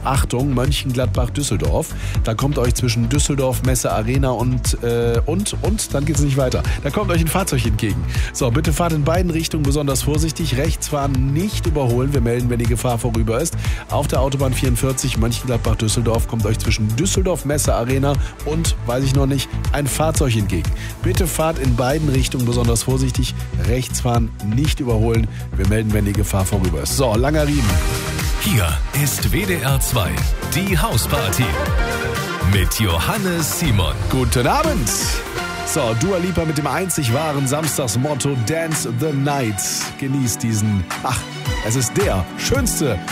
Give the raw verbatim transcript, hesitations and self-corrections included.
und Achtung, Mönchengladbach-Düsseldorf. Da kommt euch zwischen Düsseldorf, Messe, Arena und, äh, und, und, dann geht es nicht weiter. Da kommt euch ein Fahrzeug entgegen. So, bitte fahrt in beiden Richtungen besonders vorsichtig. Rechts fahren, nicht überholen. Wir melden, wenn die Gefahr vorüber ist. Auf der Autobahn vierundvierzig, Mönchengladbach-Düsseldorf, kommt euch zwischen Düsseldorf, Messe, Arena und, weiß ich noch nicht, ein Fahrzeug entgegen. Bitte fahrt in beiden Richtungen besonders vorsichtig. Rechts fahren, nicht überholen. Wir melden, wenn die Gefahr vorüber ist. So, Langer Riemen. Hier ist W D R zwei, die Hausparty mit Johannes Simon. Guten Abend. So, Dua Lipa mit dem einzig wahren Samstagsmotto Dance the Night. Genießt diesen, ach, es ist der schönste